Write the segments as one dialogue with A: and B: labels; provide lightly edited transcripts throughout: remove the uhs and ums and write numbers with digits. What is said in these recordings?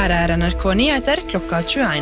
A: Her NRK Nyheter klokka 21.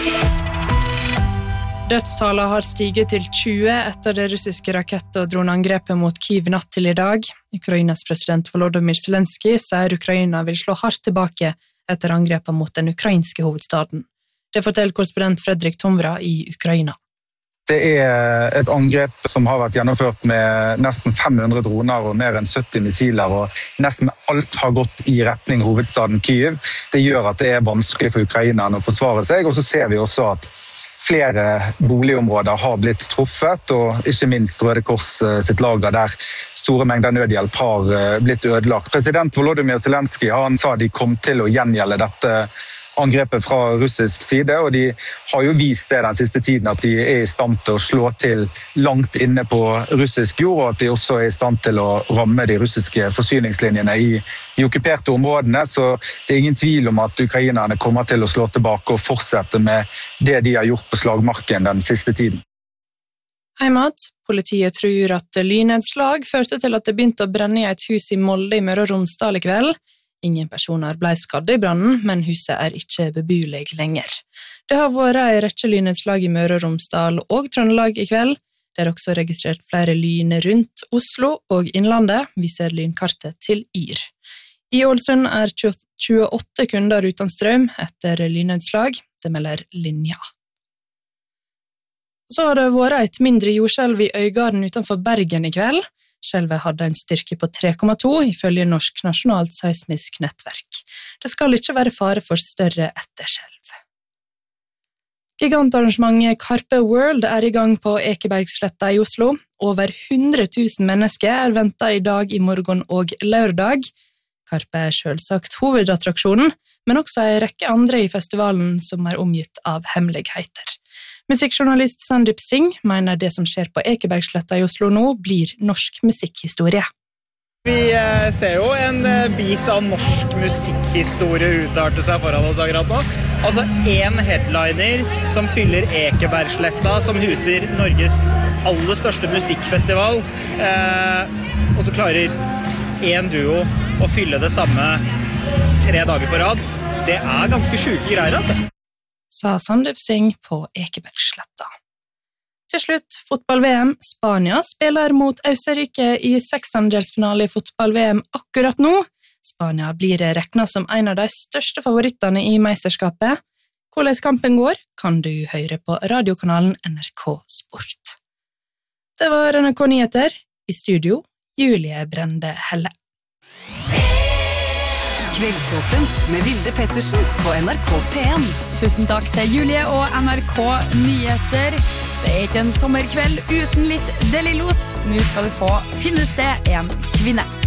A: Dødstallet har stiget til 20 etter det russiske rakett- og droneangrepet mot Kyiv natt til i dag. Ukrainas president Volodymyr Zelensky sier Ukraina vil slå hardt tilbake etter angrepet mot den ukrainske hovedstaden. Det forteller korrespondent Fredrik Tomra i Ukraina.
B: Det et angrep som har vært gjennomført med nesten 500 droner og mer enn 70 missiler, og nesten alt har gått i retning hovedstaden Kyiv. Det gjør at det vanskelig for ukrainerne å forsvare seg, og så ser vi også at flere boligområder har blitt truffet, og ikke minst Røde Kors sitt lager der store mengder nødhjelp har blitt ødelagt. President Volodymyr Zelensky han sa de kom til å gjengjelde dette angrepet fra russisk side, og de har jo vist det den siste tiden at de i stand til å slå til langt inne på russisk jord, og at de også i stand til å ramme de russiske forsyningslinjene i de okkuperte områdene, så det ingen tvil om at ukrainerne kommer til å slå tilbake og fortsette med det de har gjort på slagmarken den siste tiden.
A: Heimat, politiet tror at lynnedslag førte til at det begynte å brenne i et hus i Molde i Møre og Romsdal i kveld. Ingen personer ble skadde i brannen, men huset ikke beboelig lenger. Det har vært en rekke lynnedslag i Møre og Romsdal og Trøndelag i kveld. Det også registrert flere lyn rundt Oslo og Innlandet, viser lynkartet til Yr. I Ålesund 28 kunder uten strøm etter lynnedslag, det melder Linja. Så har det vært et mindre jordskjelv i Øygarden utenfor Bergen i kveld. Skjelvet hadde en styrke på 3,2 ifølge Norsk Nasjonalt Seismisk Nettverk. Det skal ikke være fare for større etterskjelv. Gigantarrangementet Carpe World i gang på Ekebergsletta i Oslo. Over 100 000 mennesker ventet i dag, i morgen og lørdag. Carpe selvsagt hovedattraksjonen, men også en rekke andre i festivalen som omgitt av hemmeligheter. Musikkjournalist Sandeep Singh mener det som skjer på Ekebergsletta i Oslo nå blir norsk musikkhistorie.
C: Vi ser jo en bit av norsk musikkhistorie utarte seg foran oss akkurat nå. Altså en headliner som fyller Ekebergsletta, som huser Norges aller største musikkfestival, og så klarer en duo å fylle det samme 3 dager på rad. Det ganske syke greier, altså.
A: Sa Sandeep Singh på Ekebergsletta. Til slutt, fotball-VM. Spania spiller mot Østerrike i 16-delsfinale i fotball-VM akkurat nå. Spania blir regnet som en av de største favorittene i mesterskapet. Hvordan kampen går, kan du høre på radiokanalen NRK Sport. Det var NRK Nyheter. I studio, Julie Brende Helle.
D: Kveldsåpent med Vilde Pettersen på NRK P1.
E: Tusen takk til Julie og NRK Nyheter. Det ikke en sommerkveld uten litt Deli Los. Nå skal du få Finnes det en kvinne.